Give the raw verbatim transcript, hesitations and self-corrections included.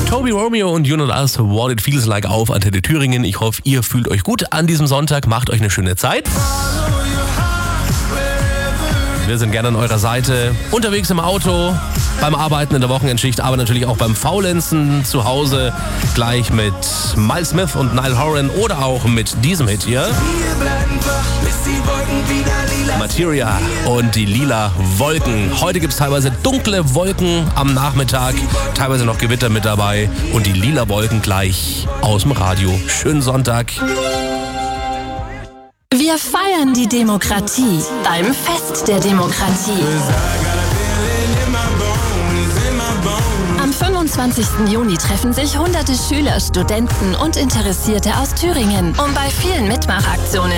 Toby Romeo und You Not Us, What It Feels Like auf Antenne Thüringen. Ich hoffe, ihr fühlt euch gut an diesem Sonntag. Macht euch eine schöne Zeit. Wir sind gerne an eurer Seite. Unterwegs im Auto, beim Arbeiten in der Wochenendschicht, aber natürlich auch beim Faulenzen zu Hause. Gleich mit Miles Smith und Niall Horan oder auch mit diesem Hit hier. Materia und die lila Wolken. Heute gibt es teilweise dunkle Wolken am Nachmittag, teilweise noch Gewitter mit dabei und die lila Wolken gleich aus dem Radio. Schönen Sonntag. Wir feiern die Demokratie beim Fest der Demokratie. Am fünfundzwanzigsten Juni treffen sich hunderte Schüler, Studenten und Interessierte aus Thüringen, um bei vielen Mitmachaktionen